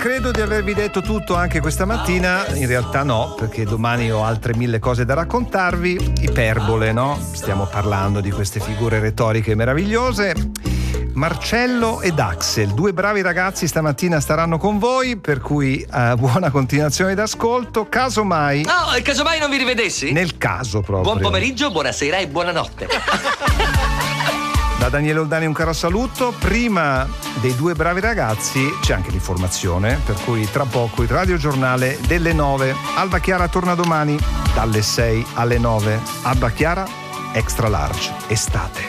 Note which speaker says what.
Speaker 1: credo di avervi detto tutto anche questa mattina. In realtà no, perché domani ho altre 1000 cose da raccontarvi. Iperbole, no? Stiamo parlando di queste figure retoriche meravigliose. Marcello ed Axel, due bravi ragazzi, stamattina staranno con voi, per cui buona continuazione d'ascolto. Casomai
Speaker 2: non vi rivedessi?
Speaker 1: Nel caso proprio.
Speaker 2: Buon pomeriggio, buonasera e buonanotte.
Speaker 1: Da Daniele Oldani un caro saluto. Prima dei due bravi ragazzi c'è anche l'informazione, per cui tra poco il radiogiornale delle 9. Alba Chiara torna domani dalle 6 alle 9. Alba Chiara Extra Large Estate.